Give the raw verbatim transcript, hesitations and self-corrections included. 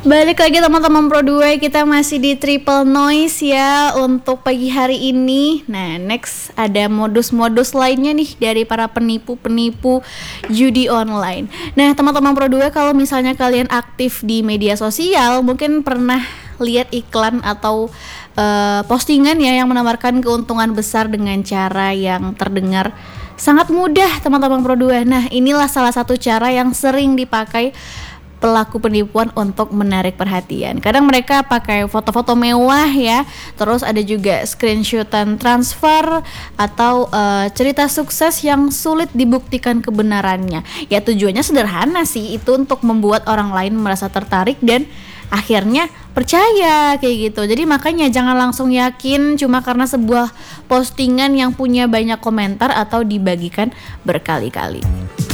Balik lagi teman-teman Pro dua, kita masih di Triple Noise ya untuk pagi hari ini. Nah, next ada modus-modus lainnya nih dari para penipu-penipu judi online. Nah, teman-teman Pro dua, kalau misalnya kalian aktif di media sosial, mungkin pernah lihat iklan atau uh, postingan ya yang menawarkan keuntungan besar dengan cara yang terdengar sangat mudah, teman-teman Pro dua. Nah, inilah salah satu cara yang sering dipakai pelaku penipuan untuk menarik perhatian. Kadang mereka pakai foto-foto mewah ya, terus ada juga screenshotan transfer atau uh, cerita sukses yang sulit dibuktikan kebenarannya. Ya tujuannya sederhana sih, itu untuk membuat orang lain merasa tertarik dan akhirnya percaya kayak gitu. Jadi makanya jangan langsung yakin cuma karena sebuah postingan yang punya banyak komentar atau dibagikan berkali-kali.